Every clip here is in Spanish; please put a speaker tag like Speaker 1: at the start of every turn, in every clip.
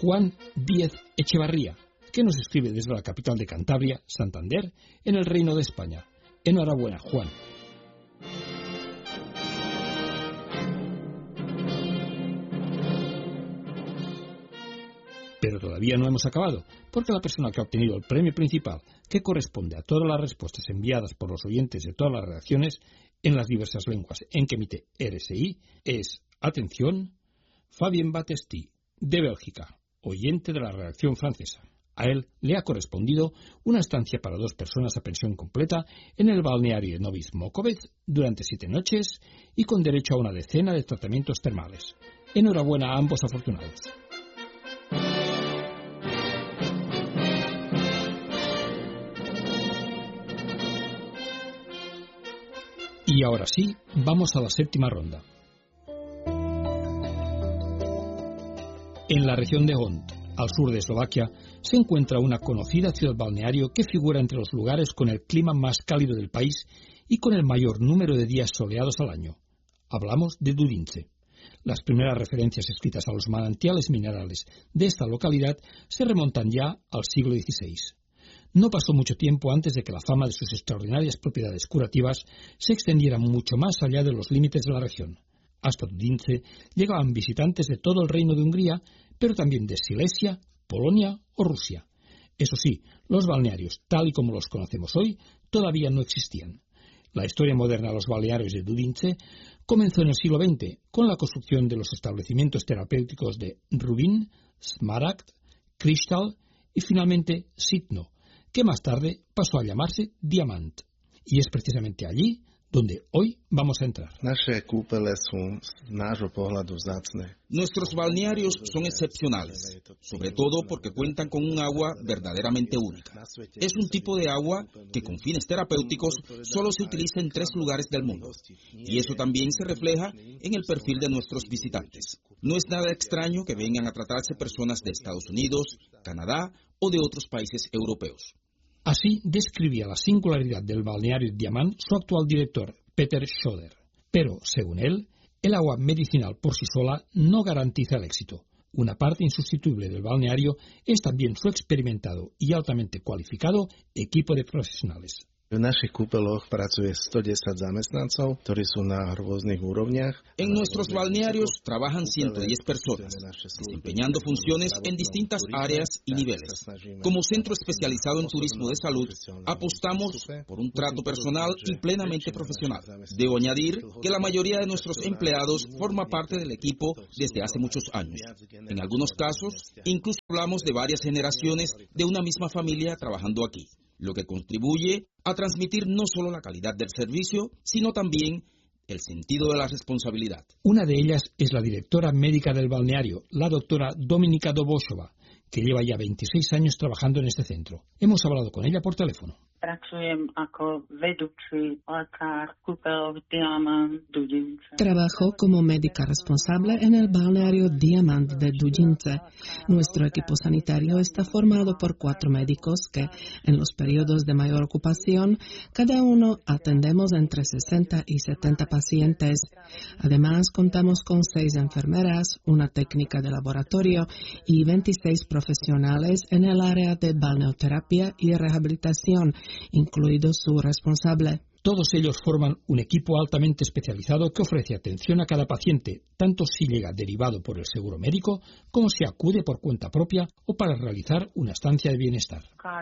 Speaker 1: Juan Díez Echevarría, que nos escribe desde la capital de Cantabria, Santander, en el Reino de España. Enhorabuena, Juan. Pero todavía no hemos acabado, porque la persona que ha obtenido el premio principal, que corresponde a todas las respuestas enviadas por los oyentes de todas las redacciones en las diversas lenguas en que emite RSI, es, atención, Fabien Batesti, de Bélgica, oyente de la redacción francesa. A él le ha correspondido una estancia para 2 personas a pensión completa en el balneario de Novi Smokovec durante 7 noches y con derecho a una decena de tratamientos termales. Enhorabuena a ambos afortunados. Y ahora sí, vamos a la 7ª ronda. En la región de Hont, al sur de Eslovaquia, se encuentra una conocida ciudad balneario que figura entre los lugares con el clima más cálido del país y con el mayor número de días soleados al año. Hablamos de Dudince. Las primeras referencias escritas a los manantiales minerales de esta localidad se remontan ya al siglo XVI. No pasó mucho tiempo antes de que la fama de sus extraordinarias propiedades curativas se extendiera mucho más allá de los límites de la región. Hasta Dudince llegaban visitantes de todo el Reino de Hungría, pero también de Silesia, Polonia o Rusia. Eso sí, los balnearios, tal y como los conocemos hoy, todavía no existían. La historia moderna de los balnearios de Dudince comenzó en el siglo XX con la construcción de los establecimientos terapéuticos de Rubin, Smaragd, Kristall y finalmente Sitno, que más tarde pasó a llamarse Diamant. Y es precisamente allí donde hoy vamos a entrar.
Speaker 2: Nuestros balnearios son excepcionales, sobre todo porque cuentan con un agua verdaderamente única. Es un tipo de agua que con fines terapéuticos solo se utiliza en 3 lugares del mundo. Y eso también se refleja en el perfil de nuestros visitantes. No es nada extraño que vengan a tratarse personas de Estados Unidos, Canadá o de otros países europeos.
Speaker 1: Así describía la singularidad del balneario Diamant su actual director, Peter Schoder. Pero, según él, el agua medicinal por sí sola no garantiza el éxito. Una parte insustituible del balneario es también su experimentado y altamente cualificado equipo de profesionales.
Speaker 3: V našich kúpeloch pracuje 110 zamestnancov, ktorí sú na rôznych úrovniach.
Speaker 2: En nuestros balnearios trabajan 110 personas, desempeñando funciones en distintas áreas y niveles. Como centro especializado en turismo de salud, apostamos por un trato personal y plenamente profesional. Debo añadir que la mayoría de nuestros empleados forma parte del equipo desde hace muchos años. En algunos casos, incluso hablamos de varias generaciones de una misma familia trabajando aquí, lo que contribuye a transmitir no solo la calidad del servicio, sino también el sentido de la responsabilidad.
Speaker 1: Una de ellas es la directora médica del balneario, la doctora Dominika Dobošová, que lleva ya 26 años trabajando en este centro. Hemos hablado con ella por teléfono.
Speaker 4: Trabajo como médica responsable en el balneario Diamant de Dudince. Nuestro equipo sanitario está formado por 4 médicos que, en los periodos de mayor ocupación, cada uno atendemos entre 60 y 70 pacientes. Además, contamos con 6 enfermeras, una técnica de laboratorio y 26 profesionales en el área de balneoterapia y rehabilitación, incluido su responsable.
Speaker 1: Todos ellos forman un equipo altamente especializado que ofrece atención a cada paciente, tanto si llega derivado por el seguro médico como si acude por cuenta propia o para realizar una estancia de bienestar.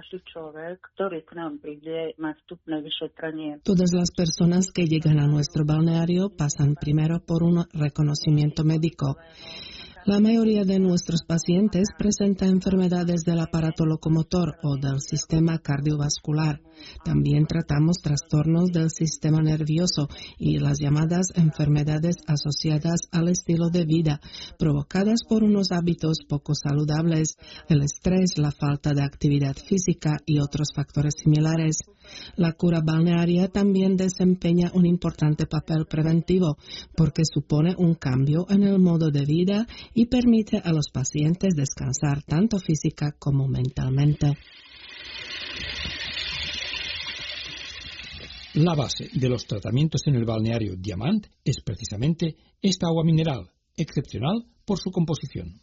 Speaker 4: Todas las personas que llegan a nuestro balneario pasan primero por un reconocimiento médico. La mayoría de nuestros pacientes presenta enfermedades del aparato locomotor o del sistema cardiovascular. También tratamos trastornos del sistema nervioso y las llamadas enfermedades asociadas al estilo de vida, provocadas por unos hábitos poco saludables, el estrés, la falta de actividad física y otros factores similares. La cura balnearia también desempeña un importante papel preventivo porque supone un cambio en el modo de vida y permite a los pacientes descansar tanto física como mentalmente.
Speaker 1: La base de los tratamientos en el balneario Diamant es precisamente esta agua mineral, excepcional por su composición.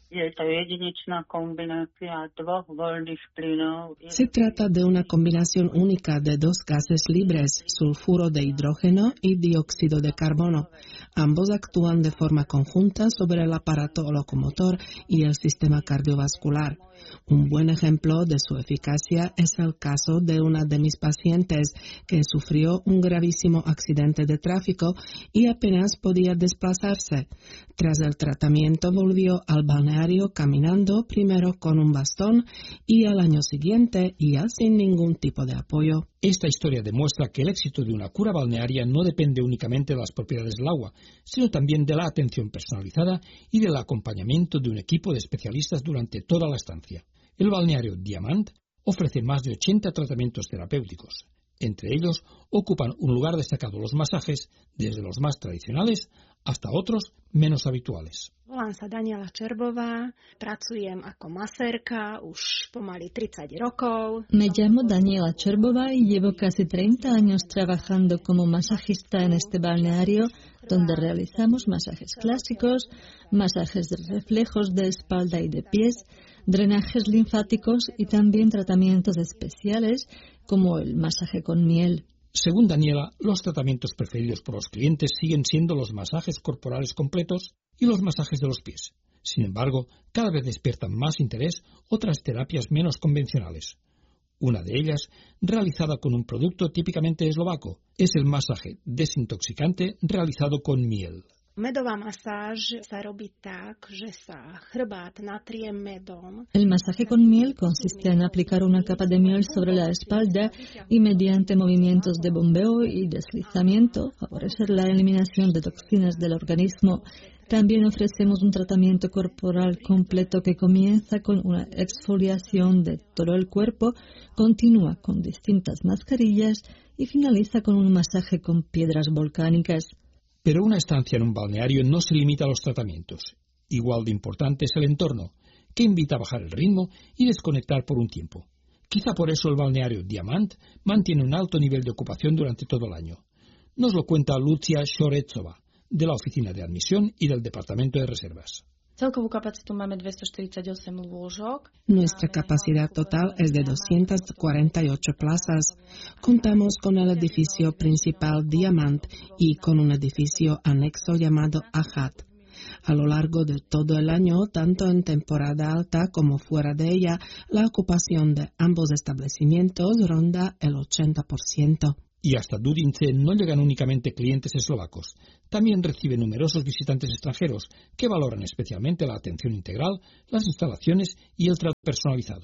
Speaker 4: Se trata de una combinación única de dos gases libres, sulfuro de hidrógeno y dióxido de carbono. Ambos actúan de forma conjunta sobre el aparato locomotor y el sistema cardiovascular. Un buen ejemplo de su eficacia es el caso de una de mis pacientes que sufrió un gravísimo accidente de tráfico y apenas podía desplazarse. Tras el tratamiento volvió al balneario caminando primero con un bastón y al año siguiente ya sin ningún tipo de apoyo.
Speaker 1: Esta historia demuestra que el éxito de una cura balnearia no depende únicamente de las propiedades del agua, sino también de la atención personalizada y del acompañamiento de un equipo de especialistas durante toda la estancia. El balneario Diamant ofrece más de 80 tratamientos terapéuticos. Entre ellos ocupan un lugar destacado los masajes, desde los más tradicionales hasta otros menos habituales.
Speaker 5: Volám sa Daniela Čerbová, pracujem ako masérka už pomaly 30 rokov.
Speaker 6: Me llamo Daniela Čerbová y llevo casi 30 años trabajando como masajista en este balneario, donde realizamos masajes clásicos, masajes de reflejos de espalda y de pies, drenajes linfáticos y también tratamientos especiales como el masaje con miel.
Speaker 1: Según Daniela, los tratamientos preferidos por los clientes siguen siendo los masajes corporales completos y los masajes de los pies. Sin embargo, cada vez despiertan más interés otras terapias menos convencionales. Una de ellas, realizada con un producto típicamente eslovaco, es el masaje desintoxicante realizado con miel.
Speaker 5: Medová masáž sa robí tak, že sa chrbát natrie medom.
Speaker 6: El masaje con miel consiste en aplicar una capa de miel sobre la espalda y mediante movimientos de bombeo y deslizamiento favorecer la eliminación de toxinas del organismo. También ofrecemos un tratamiento corporal completo que comienza con una exfoliación de todo el cuerpo, continúa con distintas mascarillas y finaliza con un masaje con piedras volcánicas.
Speaker 1: Pero una estancia en un balneario no se limita a los tratamientos. Igual de importante es el entorno, que invita a bajar el ritmo y desconectar por un tiempo. Quizá por eso el balneario Diamant mantiene un alto nivel de ocupación durante todo el año. Nos lo cuenta Lucia Shoretsova, de la Oficina de Admisión y del Departamento de Reservas.
Speaker 4: Nuestra capacidad total es de 248 plazas. Contamos con el edificio principal Diamant y con un edificio anexo llamado Ajat. A lo largo de todo el año, tanto en temporada alta como fuera de ella, la ocupación de ambos establecimientos ronda el 80%.
Speaker 1: Y hasta Dudince no llegan únicamente clientes eslovacos. También recibe numerosos visitantes extranjeros que valoran especialmente la atención integral, las instalaciones y el trato personalizado.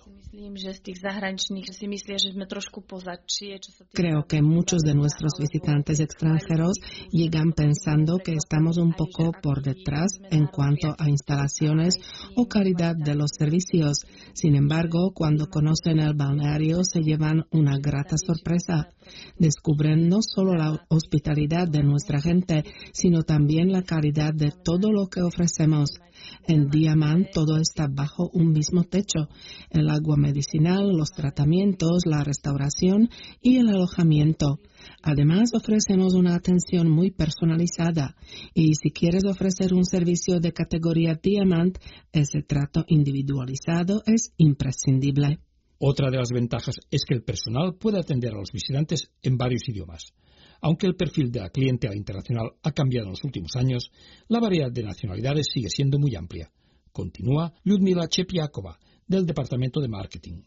Speaker 4: Creo que muchos de nuestros visitantes extranjeros llegan pensando que estamos un poco por detrás en cuanto a instalaciones o calidad de los servicios. Sin embargo, cuando conocen el balneario se llevan una grata sorpresa. Descubren no solo la hospitalidad de nuestra gente, sino también la calidad de todo lo que ofrecemos. En Diamant todo está bajo un mismo techo: el agua medicinal, los tratamientos, la restauración y el alojamiento. Además, ofrecemos una atención muy personalizada y si quieres ofrecer un servicio de categoría Diamant, ese trato individualizado es imprescindible.
Speaker 1: Otra de las ventajas es que el personal puede atender a los visitantes en varios idiomas. Aunque el perfil de la clientela internacional ha cambiado en los últimos años, la variedad de nacionalidades sigue siendo muy amplia. Continúa Lyudmila Chepiakova, del Departamento de Marketing.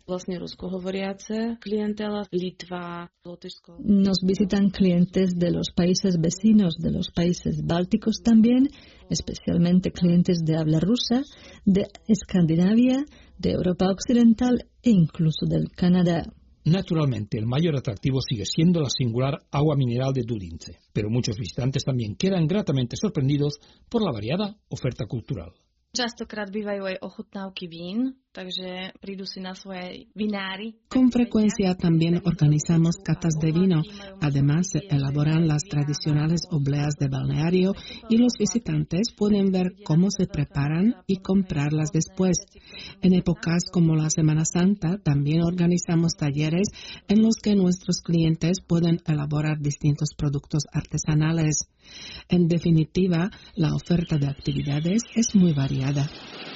Speaker 6: Nos visitan clientes de los países vecinos, de los países bálticos también, especialmente clientes de habla rusa, de Escandinavia, de Europa Occidental e incluso del Canadá.
Speaker 1: Naturalmente, el mayor atractivo sigue siendo la singular agua mineral de Dudince, pero muchos visitantes también quedan gratamente sorprendidos por la variada oferta cultural.
Speaker 4: Con frecuencia también organizamos catas de vino. Además, se elaboran las tradicionales obleas de balneario y los visitantes pueden ver cómo se preparan y comprarlas después. En épocas como la Semana Santa, también organizamos talleres en los que nuestros clientes pueden elaborar distintos productos artesanales. En definitiva, la oferta de actividades es muy variada.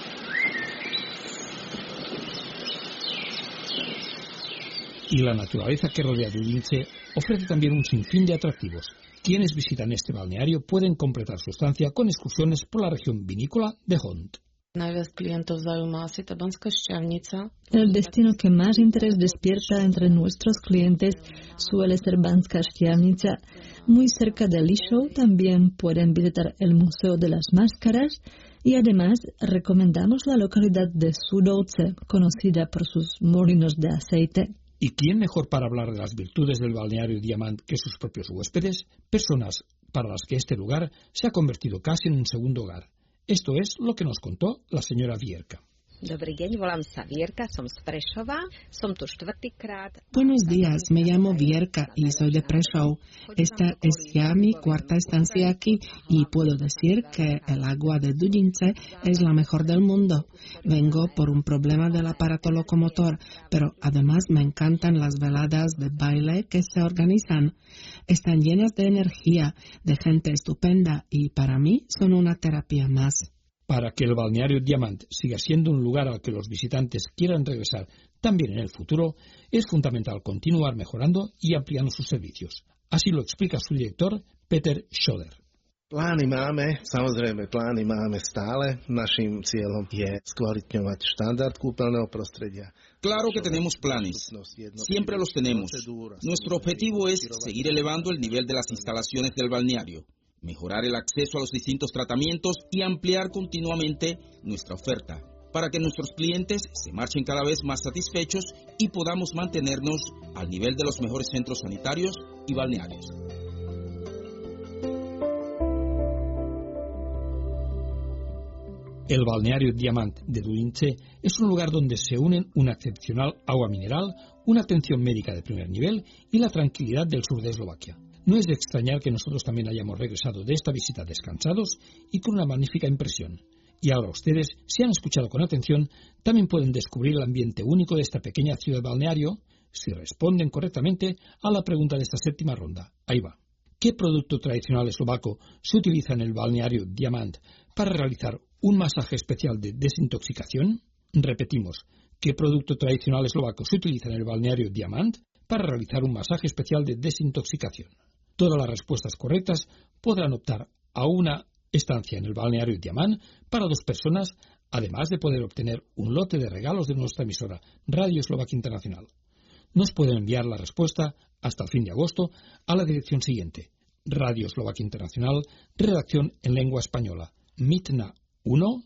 Speaker 1: Y la naturaleza que rodea Dudince ofrece también un sinfín de atractivos. Quienes visitan este balneario pueden completar su estancia con excursiones por la región vinícola de Hont.
Speaker 6: El destino que más interés despierta entre nuestros clientes suele ser Banská Štiavnica. Muy cerca de Lišov también pueden visitar el Museo de las Máscaras y además recomendamos la localidad de Sudovce, conocida por sus molinos de aceite.
Speaker 1: ¿Y quién mejor para hablar de las virtudes del balneario Diamant que sus propios huéspedes? Personas para las que este lugar se ha convertido casi en un segundo hogar. Esto es lo que nos contó la señora Vierka.
Speaker 4: Buenos días, me llamo Vierka y soy de Prešov. Esta es ya mi cuarta estancia aquí y puedo decir que el agua de Dudince es la mejor del mundo. Vengo por un problema del aparato locomotor, pero además me encantan las veladas de baile que se organizan. Están llenas de energía, de gente estupenda y para mí son una terapia más.
Speaker 1: Para que el balneario Diamant siga siendo un lugar al que los visitantes quieran regresar también en el futuro, es fundamental continuar mejorando y ampliando sus servicios. Así lo explica su director, Peter Schoder.
Speaker 3: Plány máme stále. Naším cieľom je skvalitňovať štandard kúpeľného prostredia.
Speaker 2: Claro que tenemos planes. Siempre los tenemos. Nuestro objetivo es seguir elevando el nivel de las instalaciones del balneario, mejorar el acceso a los distintos tratamientos y ampliar continuamente nuestra oferta para que nuestros clientes se marchen cada vez más satisfechos y podamos mantenernos al nivel de los mejores centros sanitarios y balnearios.
Speaker 1: El balneario Diamant de Dudince es un lugar donde se unen una excepcional agua mineral, una atención médica de primer nivel y la tranquilidad del sur de Eslovaquia. No es de extrañar que nosotros también hayamos regresado de esta visita descansados y con una magnífica impresión. Y ahora ustedes, si han escuchado con atención, también pueden descubrir el ambiente único de esta pequeña ciudad balneario si responden correctamente a la pregunta de esta séptima ronda. Ahí va. ¿Qué producto tradicional eslovaco se utiliza en el balneario Diamant para realizar un masaje especial de desintoxicación? Repetimos, ¿qué producto tradicional eslovaco se utiliza en el balneario Diamant para realizar un masaje especial de desintoxicación? Todas las respuestas correctas podrán optar a una estancia en el balneario Diamant para 2 personas, además de poder obtener un lote de regalos de nuestra emisora Radio Eslovaquia Internacional. Nos pueden enviar la respuesta hasta el fin de agosto a la dirección siguiente: Radio Eslovaquia Internacional, redacción en lengua española, Mitna 1,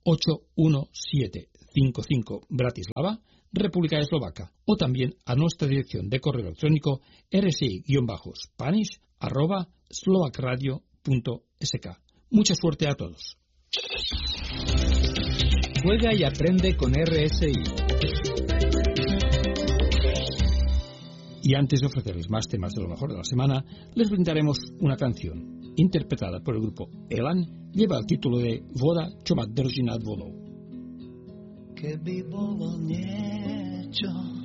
Speaker 1: 81755 Bratislava, República Eslovaca, o también a nuestra dirección de correo electrónico rsi-spanish@slovacradio.sk. Mucha suerte a todos.
Speaker 7: Juega y aprende con RSI.
Speaker 1: Y antes de ofrecerles más temas de lo mejor de la semana, les brindaremos una canción interpretada por el grupo Elan. Lleva el título de Voda, čo ma drží nad vodou.
Speaker 8: Keby bolo niečo,